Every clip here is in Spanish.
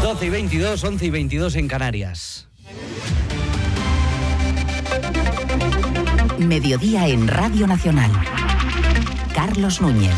12:22, 11:22 en Canarias. Mediodía en Radio Nacional. Carlos Núñez.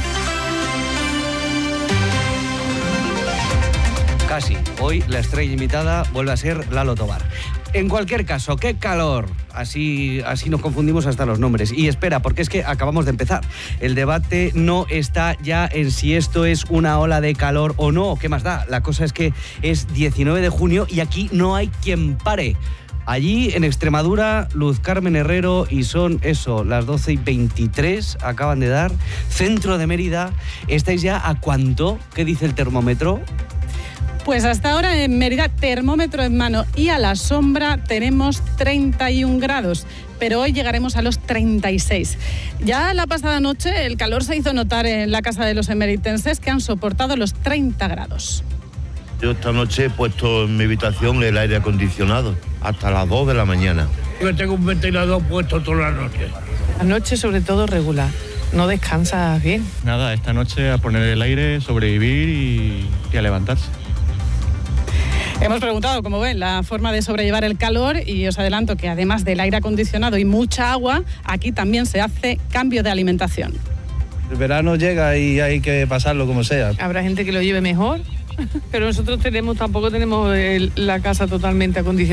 Casi. Hoy la estrella invitada vuelve a ser Lalo Tobar. En cualquier caso, ¡qué calor! Así nos confundimos hasta los nombres. Y espera, porque es que acabamos de empezar. El debate no está ya en si esto es una ola de calor o no. ¿Qué más da? La cosa es que es 19 de junio y aquí no hay quien pare. Allí, en Extremadura, Luz Carmen Herrero, y son eso, las 12:23, acaban de dar. Centro de Mérida, ¿estáis ya a cuánto? ¿Qué dice el termómetro? Pues hasta ahora en Mérida, termómetro en mano y a la sombra, tenemos 31 grados, pero hoy llegaremos a los 36. Ya la pasada noche el calor se hizo notar en la casa de los emeritenses, que han soportado los 30 grados. Yo esta noche he puesto en mi habitación el aire acondicionado hasta las 2 de la mañana. Yo tengo un ventilador puesto toda la noche. La noche sobre todo regular, no descansas bien. Nada, esta noche a poner el aire, sobrevivir y a levantarse. Hemos preguntado, como ven, la forma de sobrellevar el calor y os adelanto que además del aire acondicionado y mucha agua, aquí también se hace cambio de alimentación. El verano llega y hay que pasarlo como sea. Habrá gente que lo lleve mejor, pero nosotros tampoco tenemos la casa totalmente acondicionada.